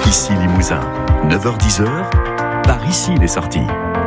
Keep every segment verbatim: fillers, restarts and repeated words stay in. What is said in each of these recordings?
Ici Limousin, neuf heures dix, par ici les sorties.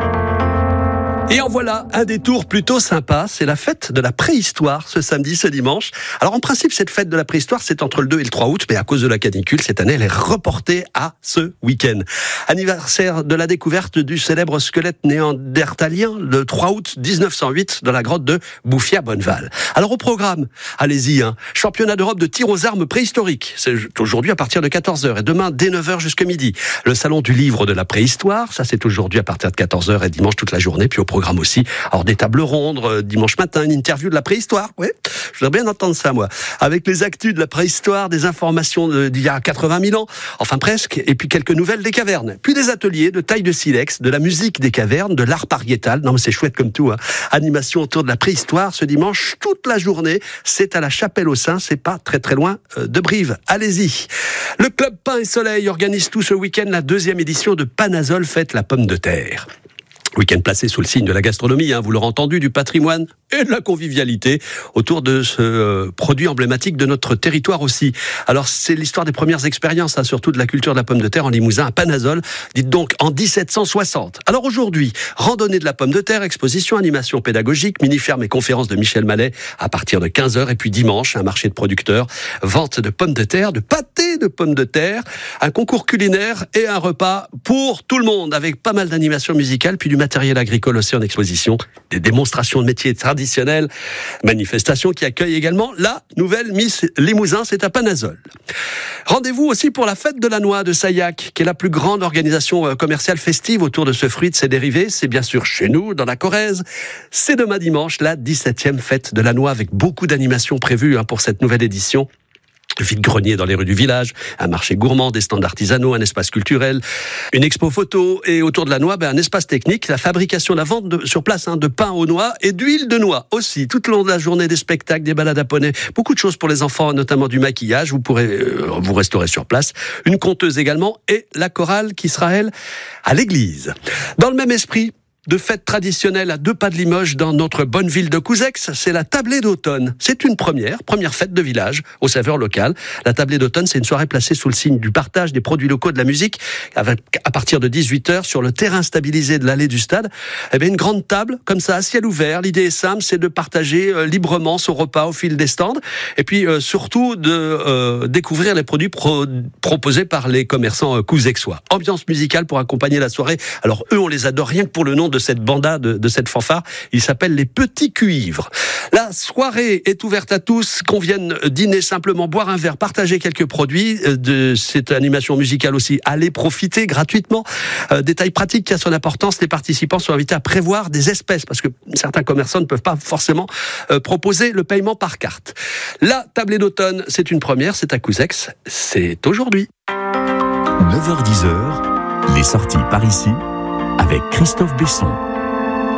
Et en voilà un détour plutôt sympa, c'est la fête de la préhistoire ce samedi, ce dimanche. Alors en principe, cette fête de la préhistoire, c'est entre le deux et le trois août, mais à cause de la canicule, cette année, elle est reportée à ce week-end. Anniversaire de la découverte du célèbre squelette néandertalien le trois août dix-neuf cent huit dans la grotte de Bouffia-Bonneval. Alors au programme, allez-y, hein, championnat d'Europe de tir aux armes préhistoriques. C'est aujourd'hui à partir de quatorze heures et demain dès neuf heures jusqu'à midi. Le salon du livre de la préhistoire, ça c'est aujourd'hui à partir de quatorze heures et dimanche toute la journée, puis au programme aussi. Alors des tables rondes, euh, dimanche matin, une interview de la préhistoire. Oui, je voudrais bien entendre ça, moi. Avec les actus de la préhistoire, des informations de, d'il y a quatre-vingt mille ans, enfin presque, et puis quelques nouvelles des cavernes. Puis des ateliers de taille de silex, de la musique des cavernes, de l'art pariétal. Non mais c'est chouette comme tout, hein. Animation autour de la préhistoire ce dimanche, toute la journée. C'est à la Chapelle-aux-Saints, c'est pas très très loin euh, de Brive. Allez-y. Le Club Pain et Soleil organise tout ce week-end la deuxième édition de Panazol Fête la pomme de terre. Week-end placé sous le signe de la gastronomie, hein, vous l'aurez entendu, du patrimoine et de la convivialité autour de ce euh, produit emblématique de notre territoire aussi. Alors c'est l'histoire des premières expériences, hein, surtout de la culture de la pomme de terre en Limousin à Panazol, dites donc en dix-sept cent soixante. Alors aujourd'hui, randonnée de la pomme de terre, exposition, animation pédagogique, mini-ferme et conférence de Michel Mallet à partir de quinze heures et puis dimanche, un marché de producteurs, vente de pommes de terre, de pâté de pommes de terre, un concours culinaire et un repas pour tout le monde avec pas mal d'animations musicales puis du matériel agricole aussi en exposition, des démonstrations de métiers traditionnels, manifestation qui accueille également la nouvelle Miss Limousin, c'est à Panazol. Rendez-vous aussi pour la fête de la noix de Sayac, qui est la plus grande organisation commerciale festive autour de ce fruit et de ses dérivés. C'est bien sûr chez nous, dans la Corrèze. C'est demain dimanche, la dix-septième fête de la noix, avec beaucoup d'animations prévues hein, pour cette nouvelle édition. Vide-grenier dans les rues du village, un marché gourmand, des stands artisanaux, un espace culturel, une expo photo et autour de la noix, ben, un espace technique, la fabrication, la vente de, sur place hein, de pain aux noix et d'huile de noix aussi. Tout au long de la journée, des spectacles, des balades à poney, beaucoup de choses pour les enfants, notamment du maquillage. Vous pourrez euh, vous restaurer sur place. Une conteuse également et la chorale qui sera, elle, à l'église. Dans le même esprit, de fête traditionnelle à deux pas de Limoges dans notre bonne ville de Couzex, c'est la tablée d'automne. C'est une première, première fête de village aux saveurs locales. La tablée d'automne, c'est une soirée placée sous le signe du partage des produits locaux de la musique, avec, à partir de dix-huit heures sur le terrain stabilisé de l'allée du stade. Eh bien, une grande table, comme ça, à ciel ouvert. L'idée est simple, c'est de partager euh, librement son repas au fil des stands, et puis euh, surtout de euh, découvrir les produits pro- proposés par les commerçants euh, couzexois. Ambiance musicale pour accompagner la soirée. Alors eux, on les adore rien que pour le nom de cette banda, de, de cette fanfare. Il s'appelle les Petits Cuivres. La soirée est ouverte à tous, qu'on vienne dîner simplement, boire un verre, partager quelques produits de cette animation musicale aussi. Allez profiter gratuitement. Euh, détail pratique qui a son importance, les participants sont invités à prévoir des espèces parce que certains commerçants ne peuvent pas forcément euh, proposer le paiement par carte. La tablée d'automne, c'est une première, c'est à Couzex, c'est aujourd'hui. neuf heures dix, les sorties par ici avec Christophe Besson.